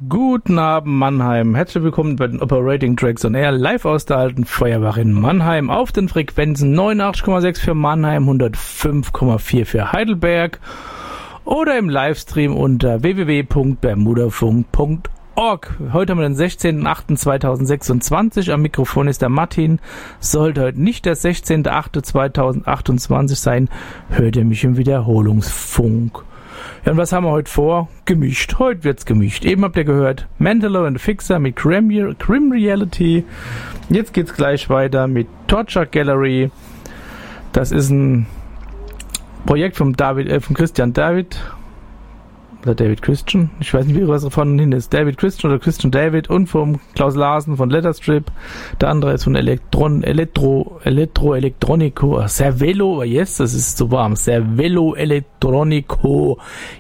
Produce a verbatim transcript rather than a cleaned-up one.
Guten Abend Mannheim, herzlich willkommen bei den Operating Tracks on Air, live aus der alten Feuerwache in Mannheim auf den Frequenzen neunundachtzig Komma sechs für Mannheim, hundertfünf Komma vier für Heidelberg oder im Livestream unter w w w punkt bermudafunk punkt org. Heute haben wir den sechzehnten achten zweitausendsechsundzwanzig, am Mikrofon ist der Martin. Sollte heute nicht der sechzehnten achten zweitausendachtundzwanzig sein, hört ihr mich im Wiederholungsfunk. Ja, und was haben wir heute vor? Gemischt. Heute wird's gemischt. Eben habt ihr gehört Mandalo and Fixer mit Crim Reality. Jetzt geht's gleich weiter mit Torture Gallery. Das ist ein Projekt vom David, äh, von Christian David. Oder David Christian. Ich weiß nicht, wie was von hin ist. David Christian oder Christian David und vom Klaus Larsen von Letterstrip. Der andere ist von Elektron, Elektro, Elektro, Elektronico, Cervelo, yes, das ist so warm. Cervelo Electronico.